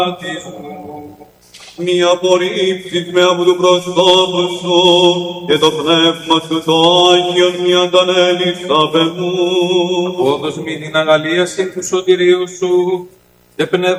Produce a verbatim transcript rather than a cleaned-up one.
μη απορρίψεις με από του προσώπου σου και το πνεύμα σου το Άγιον μη αντανέλεις απ' εμού. Όδος μη την αγαλίαση του σωτηρίου σου και πνεύμα